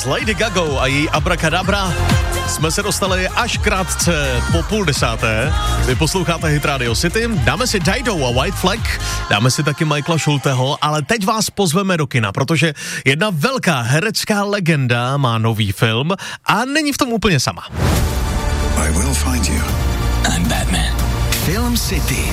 S Lady Gagou a její Abracadabra jsme se dostali až krátce po 9:30. Vy posloucháte Hit Radio City, dáme si Dido a White Flag, dáme si taky Michaela Schulteho, ale teď vás pozveme do kina, protože jedna velká herecká legenda má nový film a není v tom úplně sama. I will find you. I'm Batman. Film City.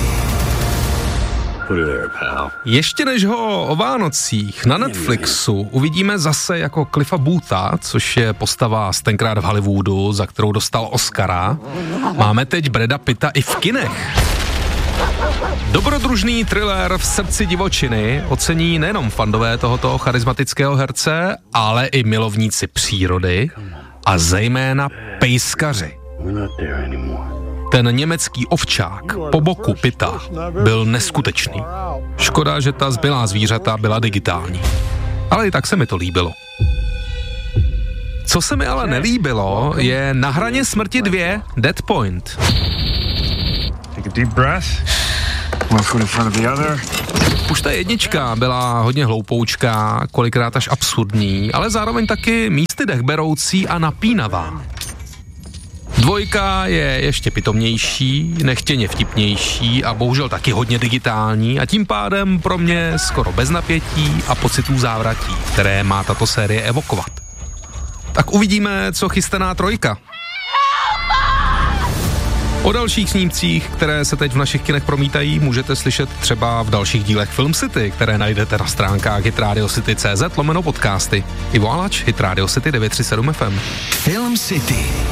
Ještě než ho o Vánocích na Netflixu uvidíme zase jako Cliffa Bootha, což je postava z Tenkrát v Hollywoodu, za kterou dostal Oscara, máme teď Brada Pitta i v kinech. Dobrodružný thriller v srdci divočiny ocení nejenom fandové tohoto charismatického herce, ale i milovníci přírody a zejména pejskaři. Ten německý ovčák po boku Pitta byl neskutečný. Škoda, že ta zbylá zvířata byla digitální. Ale i tak se mi to líbilo. Co se mi ale nelíbilo, je Na hraně smrti 2 Dead Point. Take a deep breath. One foot in front of the other. Už ta jednička byla hodně hloupoučká, kolikrát až absurdní, ale zároveň taky místy dechberoucí a napínavá. 2 je ještě pitomnější, nechtěně vtipnější a bohužel taky hodně digitální a tím pádem pro mě skoro bez napětí a pocitů závratí, které má tato série evokovat. Tak uvidíme, co chystaná 3. O dalších snímcích, které se teď v našich kinech promítají, můžete slyšet třeba v dalších dílech Film City, které najdete na stránkách hitradiocity.cz/podcasty. Ivo Alač, Hit Radio City 937 FM. Film City.